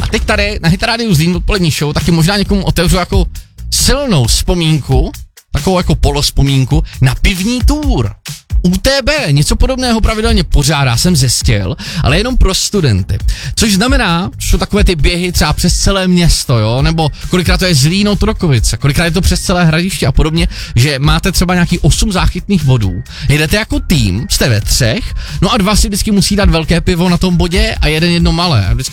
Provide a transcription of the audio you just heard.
A teď tady na Hit Radio Zlín odpolední show taky možná někomu otevřu jako silnou vzpomínku, takovou jako polozpomínku na pivní tour. UTB něco podobného pravidelně pořádá, jsem zjistil, ale jenom pro studenty. Což znamená, že jsou takové ty běhy třeba přes celé město, jo, nebo kolikrát to je Zlín od Rokovice, kolikrát je to přes celé Hradiště a podobně, že máte třeba nějaký 8 záchytných bodů, jedete jako tým, jste ve 3, no a 2 si vždycky musí dát velké pivo na tom bodě a jeden jedno malé. A vždycky